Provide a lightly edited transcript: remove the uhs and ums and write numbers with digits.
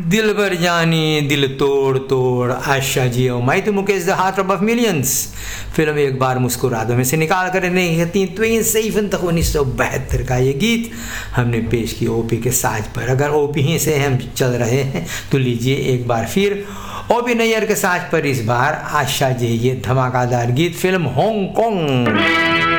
दिल भर जानी दिल तोड़ तोड़ आशा जी और मैं तो Mukesh the heart of millions film एक बार मुस्कुरा दो में से निकाल कर नहीं कहती तो ये सही फिल्म तक 1972 का ये गीत हमने पेश किया ओपी के साज पर। अगर ओपी ही से हम चल रहे हैं तो लीजिए एक बार फिर ओपी नैयर के साज पर इस बार आशा जी ये धमाकेदार गीत फिल्म हांगकांग।